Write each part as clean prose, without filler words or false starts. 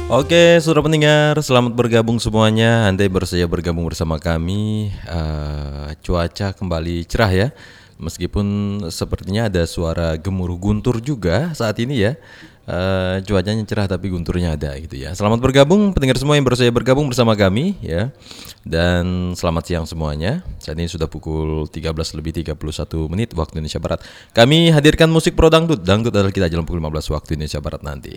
Oke, saudara pendengar, selamat bergabung semuanya. Andai bersedia bergabung bersama kami. Cuaca kembali cerah ya, meskipun sepertinya ada suara gemuruh guntur juga saat ini ya. Cuacanya cerah tapi gunturnya ada gitu ya. Selamat bergabung pendengar semua yang bersedia bergabung bersama kami ya. Dan selamat siang semuanya. Saat ini sudah pukul 13:31 waktu Indonesia Barat. Kami hadirkan musik pro dangdut. Dangdut adalah kita jalan pukul 15 waktu Indonesia Barat nanti.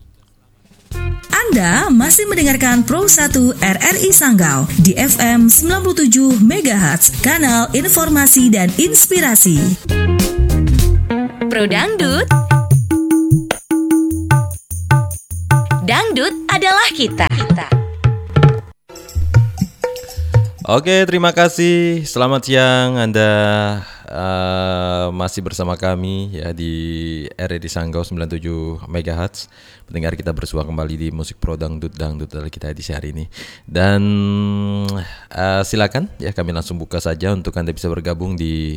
Anda masih mendengarkan Pro 1 RRI Sanggau di FM 97 MHz, kanal informasi dan inspirasi. Pro Dangdut. Dangdut adalah kita. Oke, terima kasih. Selamat siang. Anda masih bersama kami ya di RRI Sanggau 97 MHz. Pendengar, kita bersua kembali di musik pro dangdut adalah kita di hari ini. Dan silakan ya, kami langsung buka saja untuk Anda bisa bergabung di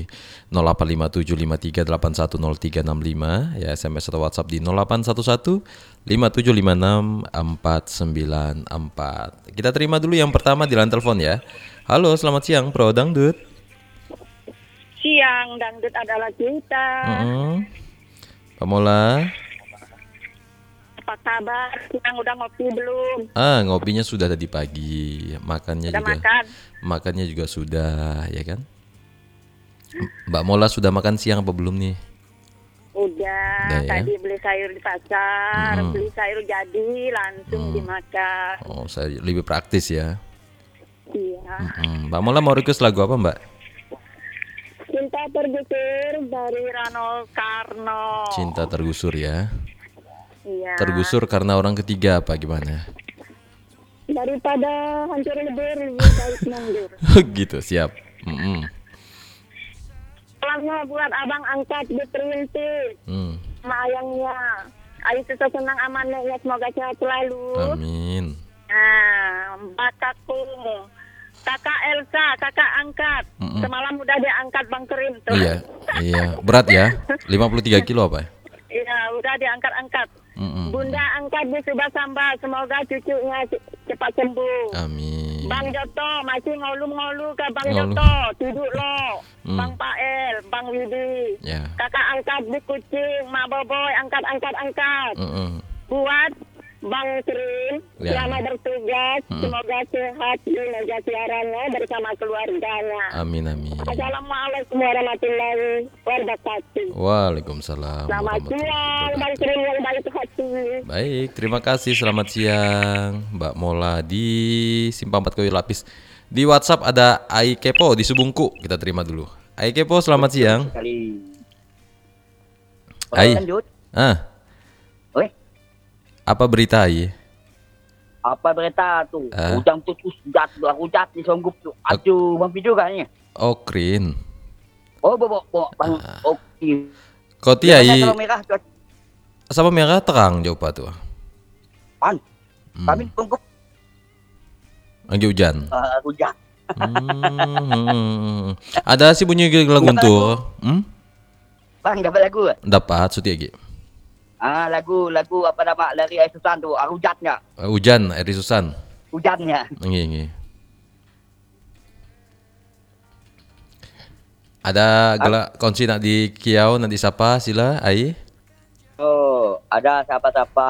085753810365 ya, SMS atau WhatsApp di 08115756 494. Kita terima dulu yang pertama di line telepon ya. Halo, selamat siang Pro Dangdut. Siang, dangdut adalah kita. Pak Mola. Apa kabar? Siang udah ngopi belum? Ngopinya sudah tadi pagi. Makannya Udah juga. makan? Makannya juga sudah, ya kan? Mbak Mola sudah makan siang apa belum nih? Udah ya? Tadi beli sayur di pasar, beli sayur jadi langsung dimakan. Oh, saya lebih praktis ya. Iya. Mbak Mola mau request lagu apa, Mbak? Cinta tergusur dari Rano Karno. Cinta tergusur ya. Iya. Tergusur karena orang ketiga apa gimana? Daripada hancur lebur, lebih baik mundur. Gitu, siap. Salamnya buat abang angkat di Perintis. Sama ayangnya. Ayo kita senang aman ya, semoga sehat selalu. Amin. Nah, Mbak Kakung, Kakak Elsa, kakak angkat. Semalam udah diangkat Bang Kerim tuh. Iya. Berat ya? 53 kilo apa? Iya, udah diangkat-angkat. Bunda angkat di Subah Samba, semoga cucunya cepat sembuh. Amin. Bang Joto, masih ngolu-ngolu ke Bang Ngolu. Joto, duduk lo. Bang Pael, Bang Widi. Ya. Kakak angkat di Kucing, Mak Boboy, angkat. Buat Bang Kerim, Ya. selamat bertugas, semoga sehat di meja siarannya bersama keluarganya. Amin. Assalamualaikum warahmatullahi wabarakatuh. Waalaikumsalam. Selamat siang, Bang Kerim yang baik hati. Baik, terima kasih. Selamat siang, Mbak Mola di Simpang 4 Kayu Lapis. Di WhatsApp ada Ai Kepo di Subungku. Kita terima dulu. Ai Kepo, selamat siang. Sekali. Ai. Lanjut. Oi, Apa berita Ai? apa berita tu? Hujan putus hujat di Songgup tu. Aduh, bang Pijo kan ni. Oh, Krin. Oh, bang. Okey. Koti Ai. Kalau merah tu Sama merah terang jauh pa tu. pan. Kami Songgup Lagi hujan. hujat. Ada sih bunyi lagu guntur. Bang dapat lagu. Dapat suti lagi. Lagu apa nama dari Air Susan tu, hujatnya. Hujan, Eri Susan. Hujannya. Ngi. Ada galak konsi nak di Kiau, nanti siapa sila Ai? Oh, ada siapa-siapa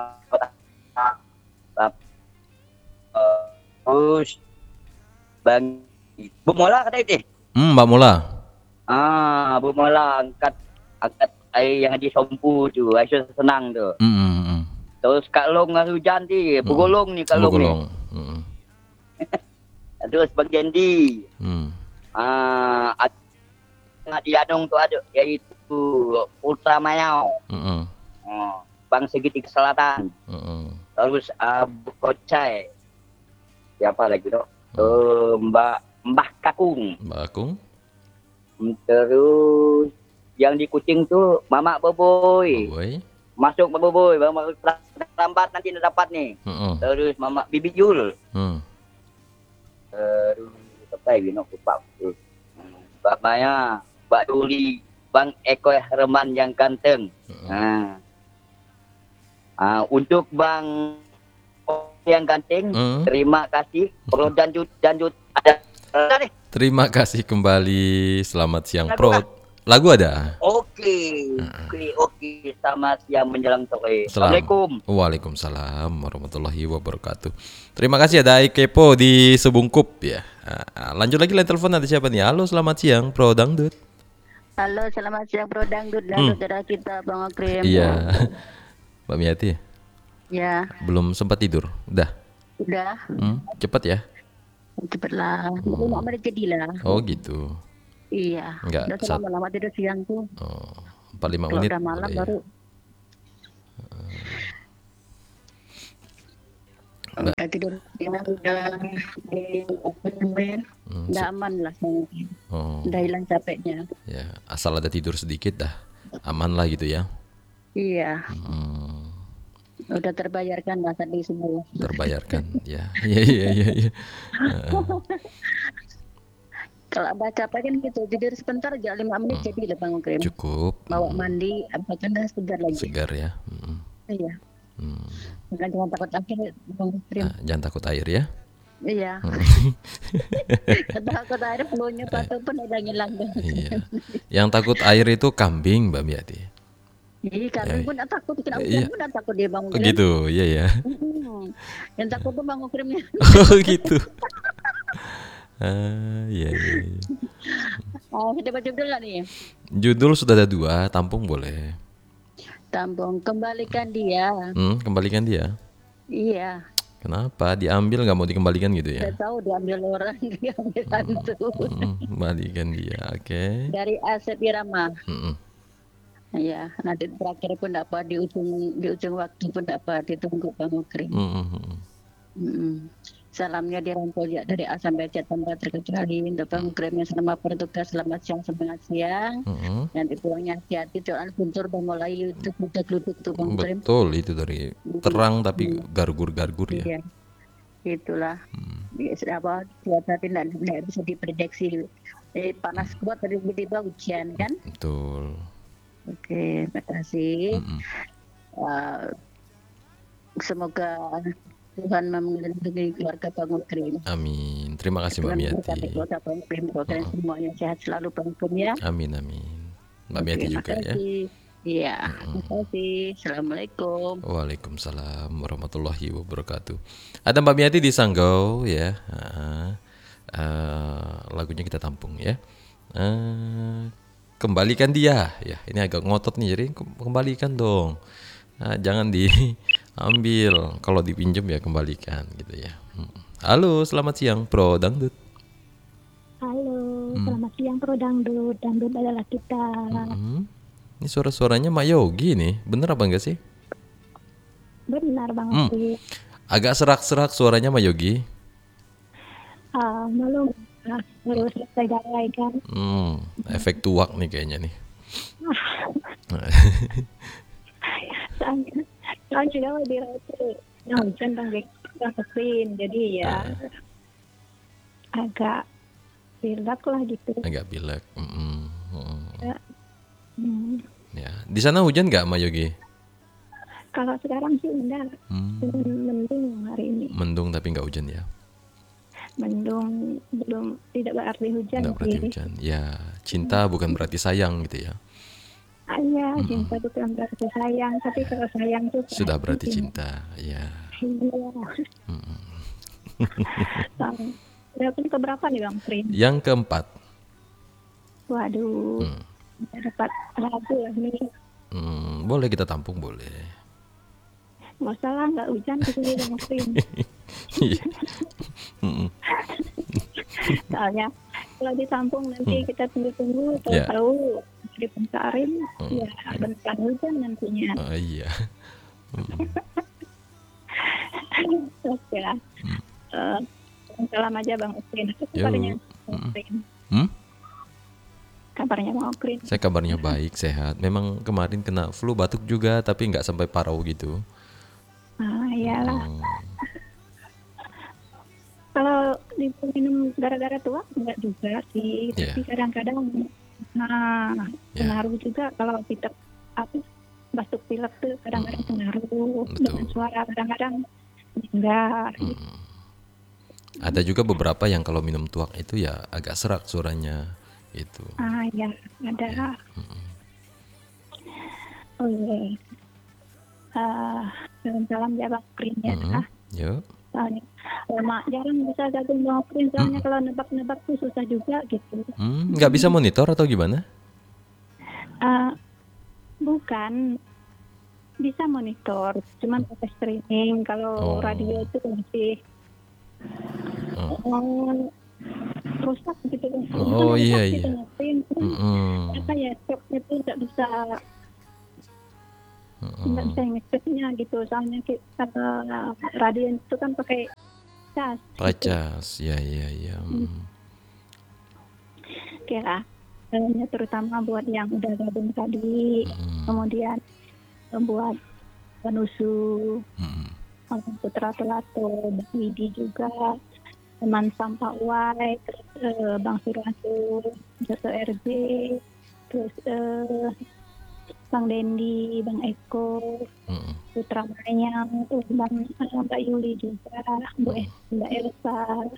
terus Bang Bu Mola kata itu. Mbak Mola. Bu Mola angkat air yang di Sompu tu, air senang tu. Terus Kak Long hujan ni, Pugolong ni Kak Long ni. Terus Bang Jendi. Di Anong tu ada, iaitu Ultra Mayau. Bang Segitiga Selatan. Terus Kocai. Siapa lagi tu? Mbah Kakung. Mbak Akung. Terus yang di Kucing tu Mamak Boboy. Masuk Mak Boboy, Bang lambat nanti nak dapat ni. Terus Mamak Bibi Jul. Terus apa lagi nak kupak tu? Mbak Maya, Mbak Duli, Bang Eko Herman yang ganteng. Untuk Bang yang ganteng. Terima kasih. Pro Danjut ada nih. Terima kasih kembali. Selamat siang Pro. Lagu ada? Oke. Selamat siang menjelang sore. Assalamualaikum. Waalaikumsalam warahmatullahi wabarakatuh. Terima kasih ada Kepo di Sebungkup ya. Lanjut lagi telepon, ada siapa nih? Halo, selamat siang Pro Dangdut. Halo, selamat siang Pro Dangdut. Saudara kita Bang Okrim. Iya. Mbak Miati. Ya. Belum sempat tidur. Udah. Cepat ya. Cepatlah. Belum mau jadilah. Oh gitu. Iya. Enggak. Udah lama tidur siang tuh. 45 menit. Kalau udah malam baru. Udah tidur siang udah udah aman lah. Udah hilang capeknya. Ya, asal ada tidur sedikit dah aman lah gitu ya. Iya. Udah terbayarkan lah tadi semua. Terbayarkan ya. Iya. Kalau baca apa kan gitu, tidur sebentar aja 5 menit jadi lah Bang Okrim. Cukup. Bawa mandi, apa kan dah segar lagi. Segar ya. Iya. Jangan takut air Bang Okrim. Jangan takut air ya. Iya. Takut air flu-nya patuh pun udah ngilang. Iya. Yang takut air itu kambing Mbak Miati. Iya, kambing pun takut, kena hujan pun takut dia Bang Okrim. Oh gitu, iya ya. Yang takut tuh Bang Okrimnya. Oh gitu. Iya. Sudah baca judul lah nih. Judul sudah ada 2, tampung boleh. Tampung, kembalikan dia. Kembalikan dia. Iya. Kenapa? Diambil nggak mau dikembalikan gitu ya? Saya tahu diambil orang, diambil hantu. Kembalikan dia, oke. Dari Asep Irama. Iya, nanti terakhir pun dapat di ujung waktu pun dapat ditunggu Bang Okrim. Salamnya dirangkul ya dari A sampai Z tanpa terkecuali untuk Bang Okrim yang selama bertugas selamat siang sampai siang. Nanti pulangnya hati-hati soal guntur udah mulai duduk tuh Bang Okrim. Betul, itu dari terang tapi gargur-gargur ya. Iya. Itulah. Apa cuaca tidak bisa diprediksi. Panas kuat tadi tiba-tiba hujan kan? Betul. Oke, terima kasih. Semoga Tuhan melindungi keluarga Bang Okrim. Amin. Terima kasih Mbak Miati. Keluarga Bang Okrim, semuanya sehat selalu Bang Okrim ya. Amin. Mbak Miati juga ya. Iya, terima kasih. Assalamualaikum. Waalaikumsalam warahmatullahi wabarakatuh. Ada Mbak Miati di Sanggau ya. Lagunya kita tampung ya. Kembalikan dia ya, ini agak ngotot nih, jadi kembalikan dong. Jangan diambil, kalau dipinjam ya kembalikan gitu ya. Halo, selamat siang Pro Dangdut. Halo, selamat siang Pro Dangdut. Dangdut adalah kita. Ini suara-suaranya Mak Yogi nih, bener apa enggak sih? Benar Bang Okrim. Agak serak-serak suaranya Mak Yogi. Belum harus selesai garai kan. Efek tuak nih kayaknya nih. Soalnya juga di itu hujan Bang Okrim, jadi ya agak pilek lah gitu. Agak pilek. Ya, di sana hujan nggak Mak Yogi? Kalau sekarang sih enggak, mendung hari ini. Mendung tapi nggak hujan ya? Mendung belum, tidak berarti hujan. Tidak berarti hujan. Ya, cinta bukan berarti sayang gitu ya. Iya, cinta bukan berarti sayang, tapi kalau sayang itu sudah berarti cinta. Ya. Iya. Dapat keberapa nih Bang Okrim? Yang keempat. Waduh. Dapat lagu lah nih. Boleh kita tampung boleh. Nggak salah, nggak hujan di sini Bang Okrim. Soalnya kalau ditampung nanti kita tunggu-tunggu tahu di Pengkarim ya bentar hujan nantinya. Iya. Oke lah. Salam aja Bang Okrim. Kabarnya Bang Okrim. Kabarnya Bang Okrim. Saya kabarnya baik, sehat. Memang kemarin kena flu, batuk juga, tapi nggak sampai parau gitu. Iyalah. Kalau diminum gara-gara tua enggak juga sih, tapi kadang-kadang pengaruh juga kalau batuk pilek tuh kadang-kadang pengaruh dengan suara, kadang-kadang Enggak. Ada juga beberapa yang kalau minum tuak itu ya agak serak suaranya itu. Ya, ada. Oh iya. Salam ya Bang Prin ya. Yuk. Soalnya Mak jarang bisa gabung Bang Prin, soalnya kalau nebak-nebak tuh susah juga gitu. Nggak bisa monitor atau gimana? Bukan, bisa monitor, cuman pakai streaming. Kalau radio itu masih rusak gitu. Oh iya iya. Apa ya, stoknya tuh nggak bisa ngeceknya gitu. Soalnya radio itu kan pakai cas. Pakai cas, ya. Oke lah. Terutama buat yang udah gabung tadi, kemudian buat Penusu, Putra Telato, Bang Widi juga, teman Sampah Uai, terus Bang Suranto, Joso RJ, terus Bang Dendi, Bang Eko, Putra Mayang, Bang Mbak Yuli juga, Mbak Elsa,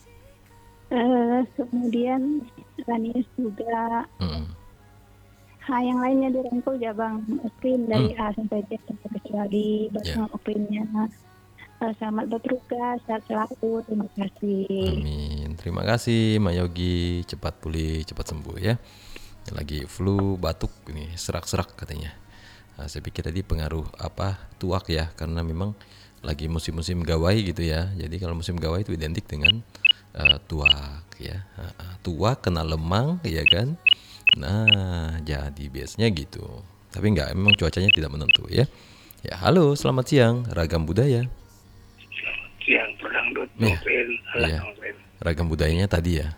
kemudian Ranius juga. Yang lainnya dirangkul ya Bang Opin dari A sampai Z sampai kecuali Bang Opinnya. Selamat bertugas, sehat selalu, terima kasih. Amin, terima kasih Mak Yogi, cepat pulih, cepat sembuh ya. Lagi flu, batuk ini, serak-serak katanya. Saya pikir tadi pengaruh tuak ya, karena memang lagi musim-musim gawai gitu ya. Jadi kalau musim gawai itu identik dengan tuak ya. Tuak kena lemang ya kan. Nah, jadi biasanya gitu. Tapi enggak, memang cuacanya tidak menentu ya. Ya, halo, selamat siang, Ragam Budaya. Selamat siang, Dangdut. Iya. Ragam budayanya tadi ya.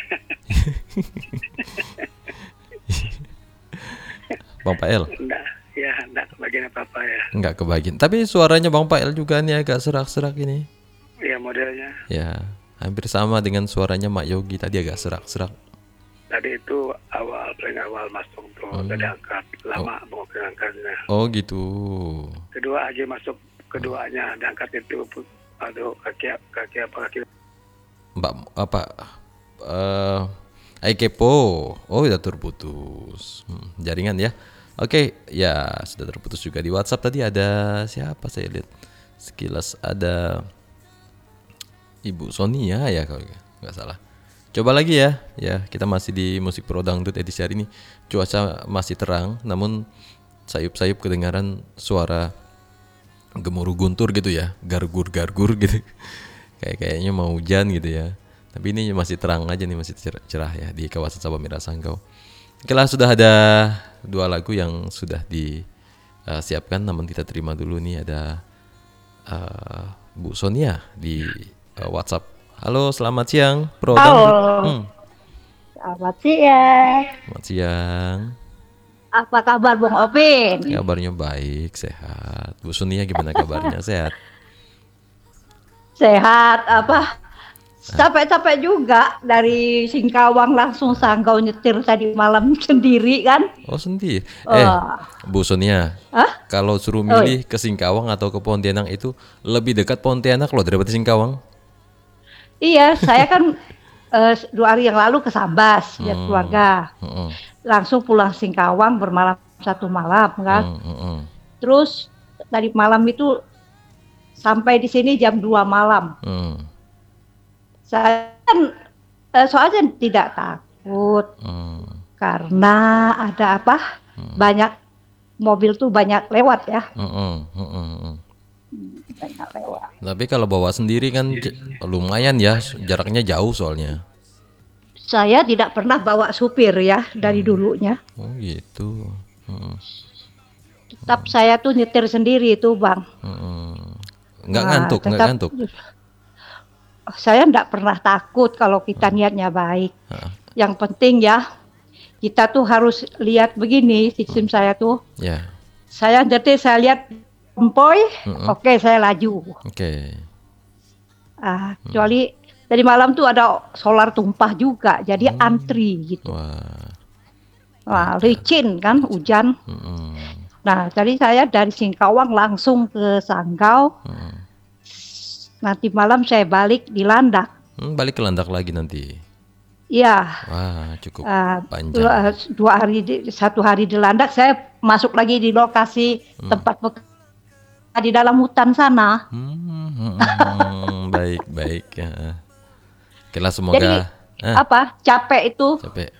Bang Pael. Enggak kebagian apa-apa ya. Enggak kebagian. Tapi suaranya Bang Pael juga nih agak serak-serak ini. Iya, modelnya. Ya, hampir sama dengan suaranya Mak Yogi tadi, agak serak-serak. Tadi itu paling awal masuk tuh tadi angkat lama mau angkatnya. Oh gitu. Kedua aja masuk, keduanya diangkat itu, aduh kaki Mbak Kepo. Oh udah terputus jaringan ya. Oke ya sudah terputus juga di WhatsApp. Tadi ada siapa saya lihat sekilas, ada Ibu Sonia ya kalau nggak salah. Coba lagi ya, kita masih di Musik Pro Dangdut edisi hari ini. Cuaca masih terang, namun sayup-sayup kedengaran suara gemuruh guntur gitu ya, gargur-gargur gitu. Kayaknya mau hujan gitu ya. Tapi ini masih terang aja nih, masih cerah ya di kawasan Sabah Merah Sanggau. Oke lah, sudah ada 2 lagu yang sudah disiapkan, namun kita terima dulu nih ada Bu Sonia di WhatsApp. Halo, selamat siang, Pro. Halo. Selamat siang. Selamat siang. Apa kabar Bang Opin? Kabarnya baik, sehat. Bu Sonia gimana kabarnya? Sehat? Sehat, capek-capek juga dari Singkawang langsung Sanggau, nyetir tadi malam sendiri kan? Oh sendiri? Bu Sonia, kalau suruh milih ke Singkawang atau ke Pontianak itu lebih dekat Pontianak loh daripada Singkawang. Iya, saya kan 2 hari yang lalu ke Sambas lihat keluarga. Langsung pulang Singkawang bermalam 1 malam kan. Terus tadi malam itu sampai di sini jam 2 malam. Saya kan soalnya tidak takut. Karena ada banyak mobil tuh banyak lewat ya. Banyak lewat. Tapi kalau bawa sendiri kan lumayan ya, jaraknya jauh soalnya. Saya tidak pernah bawa supir ya dari dulunya. Oh gitu. Tetap saya tuh nyetir sendiri itu Bang. Nggak ngantuk. Saya nggak pernah takut kalau kita niatnya baik. Yang penting ya kita tuh harus lihat begini sistem saya tuh. Saya nyetir, saya lihat Empoy, oke saya laju. Kecuali tadi malam tuh ada solar tumpah juga, jadi antri gitu. Wah, licin kan, hujan. Nah, jadi saya dari Singkawang langsung ke Sanggau. nanti malam saya balik di Landak. Balik ke Landak lagi nanti. Iya. Wah, cukup panjang. 2 hari 1 hari di Landak, saya masuk lagi di lokasi tempat bekerja di dalam hutan sana. Baik ya. Okelah, semoga. Jadi capek itu. Capek.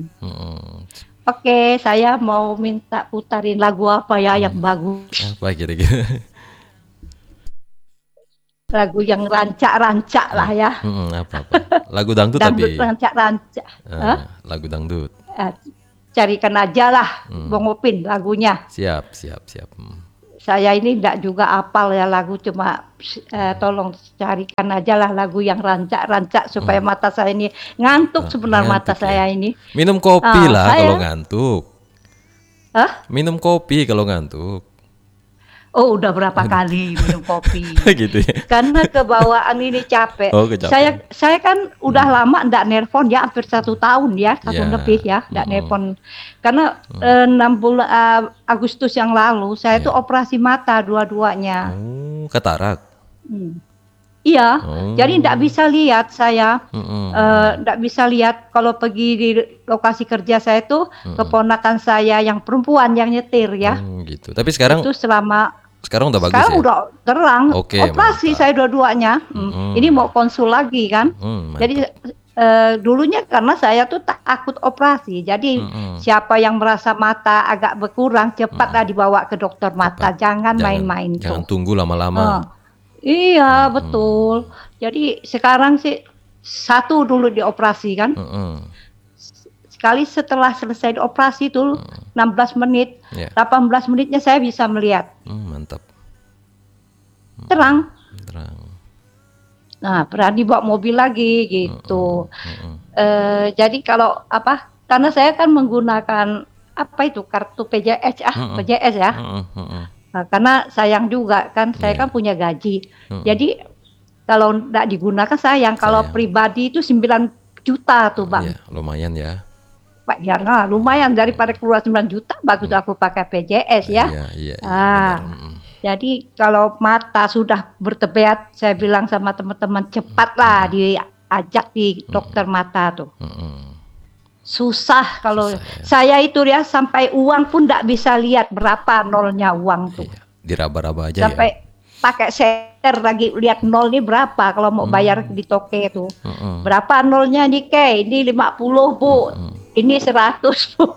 Oke, saya mau minta putarin lagu apa ya yang bagus. Apa kira-kira? Lagu yang rancak-rancak lah ya. Apa? Lagu dangdut Dangdut tapi. rancak-rancak. Lagu dangdut. Carikan aja lah, Bang Opin lagunya. Siap. Saya ini enggak juga apal ya lagu, cuma tolong carikan aja lah lagu yang rancak-rancak supaya mata saya ini ngantuk sebenarnya mata saya ini. Minum kopi lah kalau ngantuk. Minum kopi kalau ngantuk. Oh, udah berapa kali minum kopi. Gitu ya. Karena kebawaan ini capek. Saya kan udah lama enggak nelpon ya, hampir 1 tahun ya, 1 tahun lebih ya, enggak nelpon. Karena 6 bulan Agustus yang lalu saya tuh operasi mata dua-duanya. Katarak. Iya, jadi enggak bisa lihat saya. Enggak bisa lihat kalau pergi di lokasi kerja saya tuh keponakan saya yang perempuan yang nyetir ya. Gitu. Tapi sekarang itu sekarang udah bagus sekarang ya? udah terang. Operasi mantap. saya dua-duanya. Ini mau konsul lagi kan. Jadi dulunya karena saya tuh takut operasi. Jadi siapa yang merasa mata agak berkurang cepatlah dibawa ke dokter mata. Jangan main-main tuh. Jangan tunggu lama-lama. Iya betul. Jadi sekarang sih 1 dulu dioperasi kan. Sekali setelah selesai dioperasi itu 16 menit, 18 menitnya saya bisa melihat. Mantap. Terang. Nah, berani bawa mobil lagi gitu. Jadi kalau karena saya kan menggunakan kartu PJS PJS ya. Nah, karena sayang juga kan, saya kan punya gaji. Jadi kalau enggak digunakan sayang. Kalau pribadi itu 9 juta tuh Bang. Lumayan ya. Pak ya, lumayan daripada keluar 9 juta, bagus aku pakai PJS ya. Jadi kalau mata sudah bertebeat, saya bilang sama teman-teman cepatlah diajak di dokter mata tuh. Susah kalau saya itu ya, sampai uang pun tidak bisa lihat berapa nolnya uang tuh. Diraba-raba aja sampai pakai seter lagi lihat nol ini berapa kalau mau bayar di toke itu. Berapa nolnya nih Kay? Ini 50 Bu. Ini 100 Bu.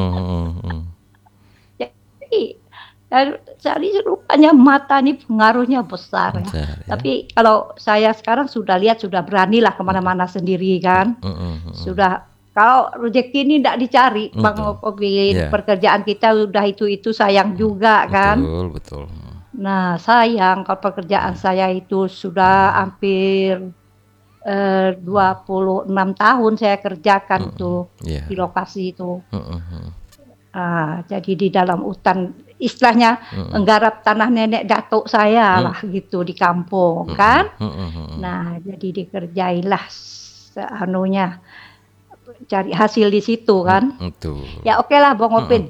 Jadi rupanya mata ini pengaruhnya besar ya. Tapi kalau saya sekarang sudah lihat, sudah beranilah kemana-mana sendiri kan. Sudah. Kalau rezeki ini tidak dicari, Bang Opin, pekerjaan kita udah itu sayang juga kan. Betul. Nah sayang kalau pekerjaan saya itu sudah hampir 26 tahun saya kerjakan tuh di lokasi itu. Jadi di dalam hutan, istilahnya menggarap tanah nenek datuk saya lah gitu di kampung kan. Nah jadi dikerjailah anunya, cari hasil di situ kan. Ya oke lah Bang Opin.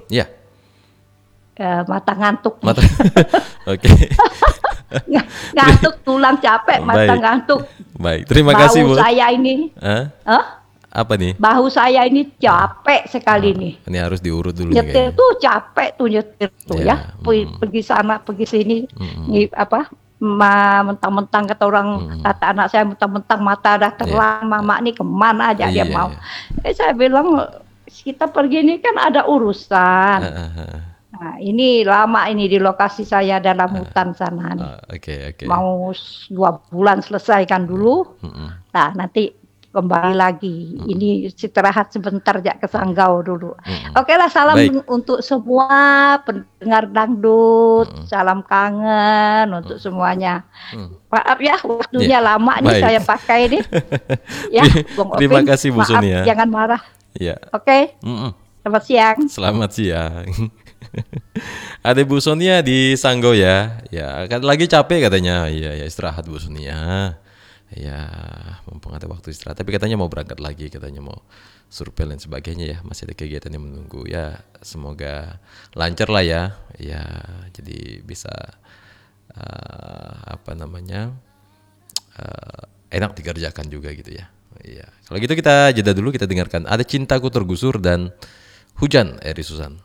Mata ngantuk. Oke. Ngantuk, tulang capek, mata ngantuk. Baik, terima kasih Bu. Bahu saya ini. Apa nih? Bahu saya ini capek sekali nih. Ini harus diurut dulu. Nyetir tuh capek tuh nyetir tuh ya. Pergi sana, pergi sini. Mentang-mentang kata orang, kata anak saya mentang-mentang mata dah terang, mama nih kemana aja dia mau. Saya bilang kita pergi ini kan ada urusan. Nah ini lama ini di lokasi saya dalam hutan sana nih. Mau 2 bulan selesaikan dulu. Nah nanti kembali lagi. Ini istirahat sebentar ya ke Sanggau dulu. Oke lah, salam untuk semua pendengar dangdut. Salam kangen untuk semuanya. Maaf ya waktunya lama nih saya pakai nih. Ya, Bang Opin, terima kasih Bu Suni ya. Jangan marah. Oke. Selamat siang. Selamat siang. Ada Bu Sonia di Sanggau ya. Ya, kan lagi capek katanya. Iya, istirahat Bu Sonia. Ya, mumpung ada waktu istirahat. Tapi katanya mau berangkat lagi, katanya mau survei dan sebagainya ya. Masih ada kegiatan yang menunggu. Ya, semoga lancar lah ya. Ya, jadi bisa enak dikerjakan juga gitu ya. Iya. Kalau gitu kita jeda dulu, kita dengarkan Ada Cintaku Tergusur dan Hujan Eri Susan.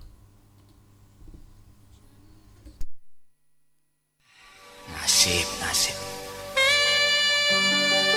Nasib